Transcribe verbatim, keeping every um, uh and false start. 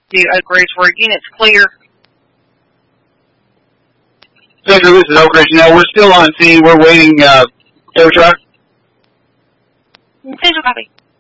do Oak Ridge where, again, it's clear. Central, this is Oak Ridge. Now, we're still on scene. We're waiting, uh, tow truck. Central copy.